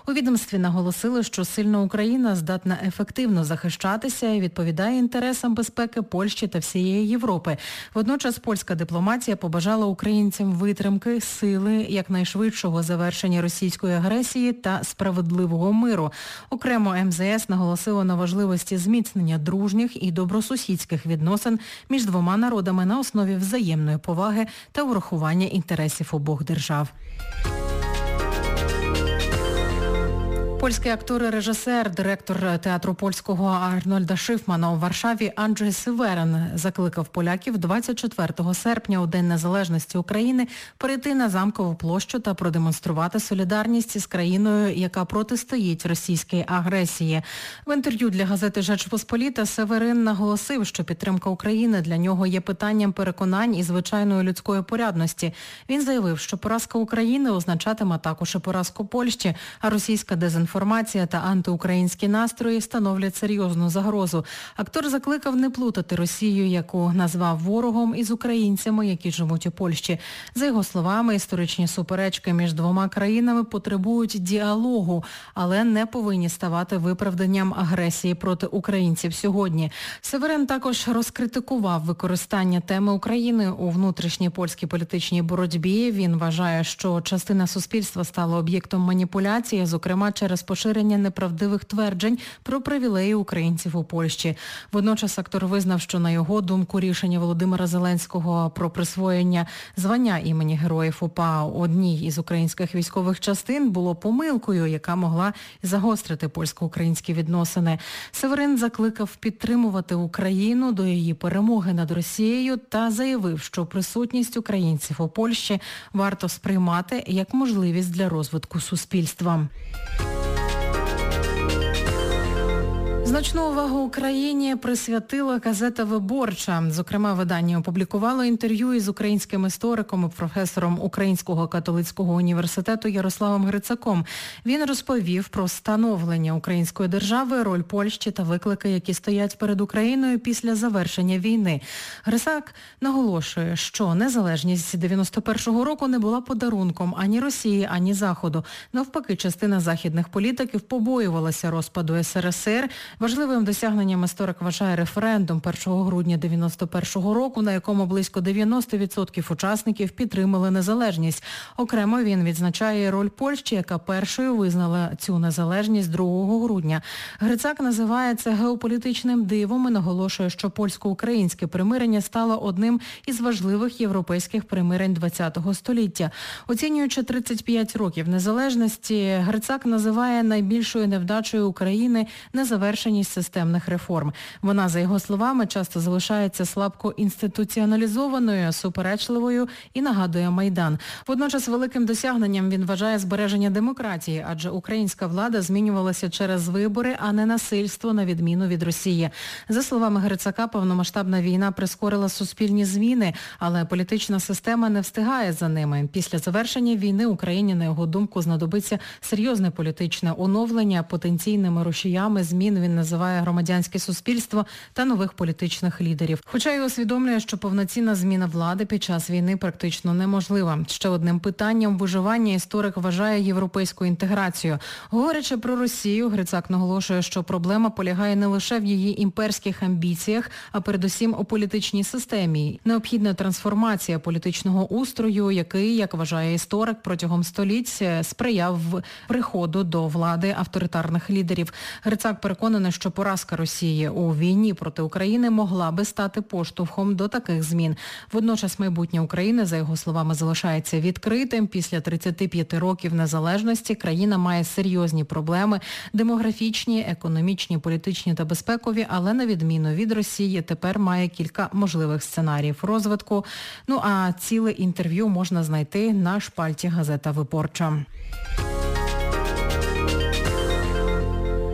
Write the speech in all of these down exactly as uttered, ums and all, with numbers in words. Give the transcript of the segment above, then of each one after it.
У відомстві наголосили, що сильна Україна здатна ефективно захищатися і відповідає інтересам безпеки Польщі та всієї Європи. Водночас польська дипломатія побажала українцям витримки, сили, якнайшвидшого завершення російської агресії та справедливого миру. Окремо ем зе ес наголосило на важливості зміцнення дружніх і добросусідських відносин між двома народами на основі взаємної поваги та урахування інтересів обох держав. Польський актор і режисер, директор театру польського Арнольда Шифмана у Варшаві Анджей Северин закликав поляків двадцять четвертого серпня, у День Незалежності України, перейти на Замкову площу та продемонструвати солідарність із країною, яка протистоїть російській агресії. В інтерв'ю для газети «Rzecz Pospolita» Северин наголосив, що підтримка України для нього є питанням переконань і звичайної людської порядності. Він заявив, що поразка України означатиме також і поразку Польщі, а російська дезінформація Інформація та антиукраїнські настрої становлять серйозну загрозу. Актор закликав не плутати Росію, яку назвав ворогом, із українцями, які живуть у Польщі. За його словами, історичні суперечки між двома країнами потребують діалогу, але не повинні ставати виправданням агресії проти українців сьогодні. Северин також розкритикував використання теми України у внутрішній польській політичній боротьбі. Він вважає, що частина суспільства стала об'єктом маніпуляції, зокрема через поширення неправдивих тверджень про привілеї українців у Польщі. Водночас актор визнав, що на його думку рішення Володимира Зеленського про присвоєння звання імені Героїв УПА одній із українських військових частин було помилкою, яка могла загострити польсько-українські відносини. Северин закликав підтримувати Україну до її перемоги над Росією та заявив, що присутність українців у Польщі варто сприймати як можливість для розвитку суспільства. Значну увагу Україні присвятила газета «Виборча». Зокрема, видання опублікувало інтерв'ю із українським істориком і професором Українського католицького університету Ярославом Грицаком. Він розповів про становлення української держави, роль Польщі та виклики, які стоять перед Україною після завершення війни. Грицак наголошує, що незалежність дев'яносто першого року не була подарунком ані Росії, ані Заходу. Навпаки, частина західних політиків побоювалася розпаду ес ер ес ер. Важливим досягненням історик вважає референдум першого грудня дев'яносто першого року, на якому близько дев'яносто відсотків учасників підтримали незалежність. Окремо він відзначає роль Польщі, яка першою визнала цю незалежність другого грудня. Грицак називає це геополітичним дивом і наголошує, що польсько-українське примирення стало одним із важливих європейських примирень ХХ століття. Оцінюючи тридцять п'ять років незалежності, Грицак називає найбільшою невдачею України незавершеність системних реформ. Вона, за його словами, часто залишається слабко інституціоналізованою, суперечливою і нагадує Майдан. Водночас великим досягненням він вважає збереження демократії, адже українська влада змінювалася через вибори, а не насильство, на відміну від Росії. За словами Грицака, повномасштабна війна прискорила суспільні зміни, але політична система не встигає за ними. Після завершення війни Україні, на його думку, знадобиться серйозне політичне оновлення. Потенційними рушіями змін він називає громадянське суспільство та нових політичних лідерів. Хоча й усвідомлює, що повноцінна зміна влади під час війни практично неможлива. Ще одним питанням виживання історик вважає європейську інтеграцію. Говорячи про Росію, Грицак наголошує, що проблема полягає не лише в її імперських амбіціях, а передусім у політичній системі. Необхідна трансформація політичного устрою, який, як вважає історик, протягом століть сприяв приходу до влади авторитарних лідерів. Грицак переконаний, що поразка Росії у війні проти України могла би стати поштовхом до таких змін. Водночас майбутнє України, за його словами, залишається відкритим. Після тридцяти п'яти років незалежності країна має серйозні проблеми – демографічні, економічні, політичні та безпекові, але на відміну від Росії тепер має кілька можливих сценаріїв розвитку. Ну а ціле інтерв'ю можна знайти на шпальті газета «Виборча». Українські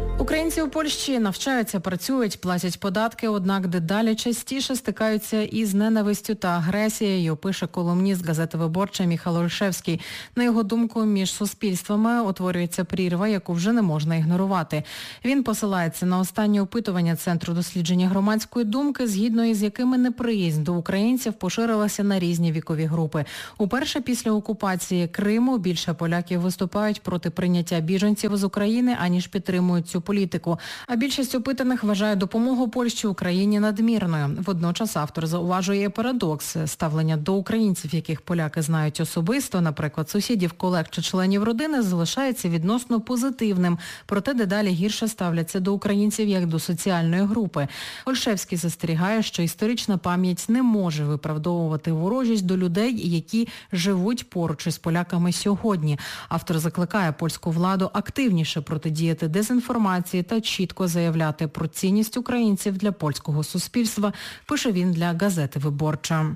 Українці у Польщі навчаються, працюють, платять податки, однак дедалі частіше стикаються із ненавистю та агресією, пише колумніст газети «Виборча» Міхало Ольшевський. На його думку, між суспільствами утворюється прірва, яку вже не можна ігнорувати. Він посилається на останні опитування Центру дослідження громадської думки, згідно із якими неприязнь до українців поширилася на різні вікові групи. Уперше після окупації Криму більше поляків виступають проти прийняття біженців з України, аніж підтримують цю політику. А більшість опитаних вважає допомогу Польщі Україні надмірною. Водночас автор зауважує парадокс. Ставлення до українців, яких поляки знають особисто, наприклад, сусідів, колег чи членів родини, залишається відносно позитивним. Проте дедалі гірше ставляться до українців як до соціальної групи. Ольшевський застерігає, що історична пам'ять не може виправдовувати ворожість до людей, які живуть поруч із поляками сьогодні. Автор закликає польську владу активніше протидіяти дезінформації та чітко заявляти про цінність українців для польського суспільства, пише він для газети «Виборча».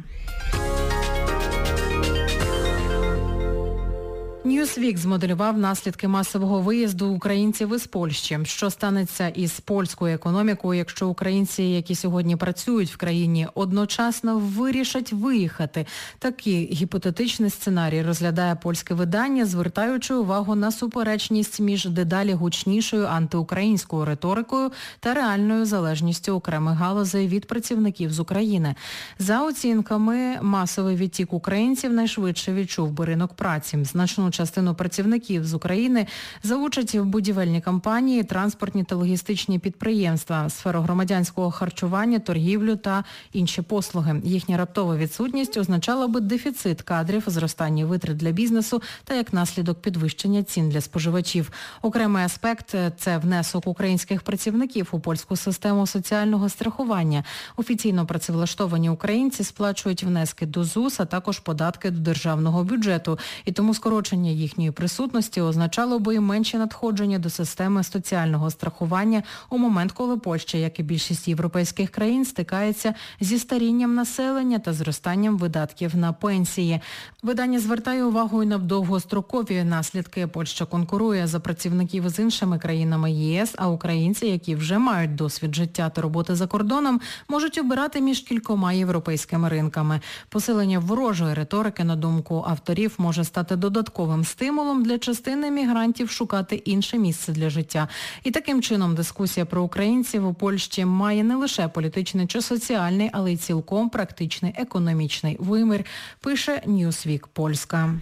Newsweek змоделював наслідки масового виїзду українців із Польщі. Що станеться із польською економікою, якщо українці, які сьогодні працюють в країні, одночасно вирішать виїхати? Такий гіпотетичний сценарій розглядає польське видання, звертаючи увагу на суперечність між дедалі гучнішою антиукраїнською риторикою та реальною залежністю окремих галузей від працівників з України. За оцінками, масовий відтік українців найшвидше відчув би ринок праці. Значну частину працівників з України залучать в будівельні компанії, транспортні та логістичні підприємства, сферу громадянського харчування, торгівлю та інші послуги. Їхня раптова відсутність означала би дефіцит кадрів, зростання витрат для бізнесу та як наслідок підвищення цін для споживачів. Окремий аспект – це внесок українських працівників у польську систему соціального страхування. Офіційно працевлаштовані українці сплачують внески до ЗУС, а також податки до державного бюджету. І тому скорочення їхньої присутності означало би і менші надходження до системи соціального страхування у момент, коли Польща, як і більшість європейських країн, стикається зі старінням населення та зростанням видатків на пенсії. Видання звертає увагу і на довгострокові наслідки. Польща конкурує за працівників з іншими країнами ЄС, а українці, які вже мають досвід життя та роботи за кордоном, можуть обирати між кількома європейськими ринками. Посилення ворожої риторики, на думку авторів, може стати додатковим стимулом для частини мігрантів шукати інше місце для життя. І таким чином дискусія про українців у Польщі має не лише політичний чи соціальний, але й цілком практичний економічний вимір, пише Newsweek Польська.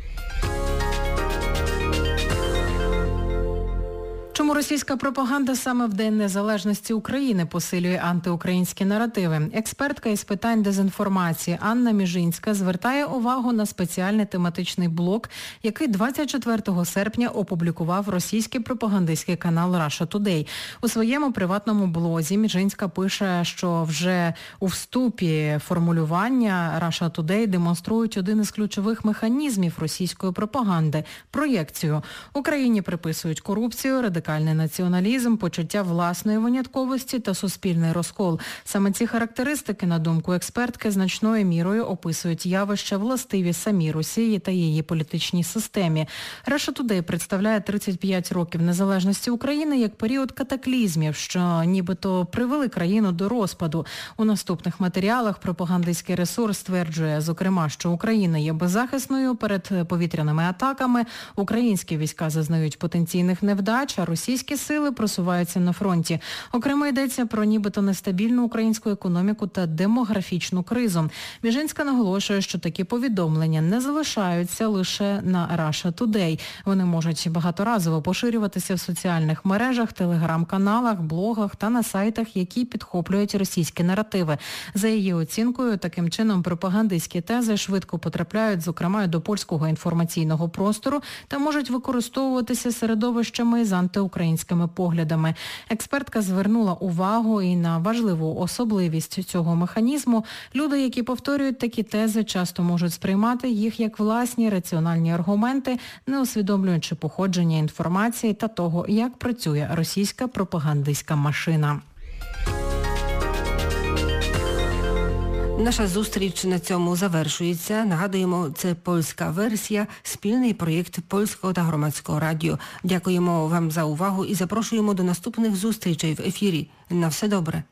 Чому російська пропаганда саме в День Незалежності України посилює антиукраїнські наративи? Експертка із питань дезінформації Анна Міжинська звертає увагу на спеціальний тематичний блок, який двадцять четвертого серпня опублікував російський пропагандистський канал Russia Today. У своєму приватному блозі Міжинська пише, що вже у вступі формулювання Russia Today демонструють один із ключових механізмів російської пропаганди – проєкцію. Україні приписують корупцію, радикальний націоналізм, почуття власної винятковості та суспільний розкол. Саме ці характеристики, на думку експертки, значною мірою описують явища, властиві самій Росії та її політичній системі. Russia Today представляє тридцять п'ять років незалежності України як період катаклізмів, що нібито привели країну до розпаду. У наступних матеріалах пропагандистський ресурс стверджує, зокрема, що Україна є беззахисною перед повітряними атаками, українські війська зазнають потенційних невдач, а російські сили просуваються на фронті. Окремо йдеться про нібито нестабільну українську економіку та демографічну кризу. Міжинська наголошує, що такі повідомлення не залишаються лише на Russia Today. Вони можуть багаторазово поширюватися в соціальних мережах, телеграм-каналах, блогах та на сайтах, які підхоплюють російські наративи. За її оцінкою, таким чином пропагандистські тези швидко потрапляють, зокрема, до польського інформаційного простору та можуть використовуватися середовищами з антиукраїнськими поглядами. Експертка звернула увагу і на важливу особливість цього механізму. Люди, які повторюють такі тези, часто можуть сприймати їх як власні раціональні аргументи, не усвідомлюючи походження інформації та того, як працює російська пропагандистська машина. Наша зустріч на цьому завершується. Нагадуємо, це польська версія, спільний проєкт Польського та Громадського радіо. Дякуємо вам за увагу і запрошуємо до наступних зустрічей в ефірі. На все добре.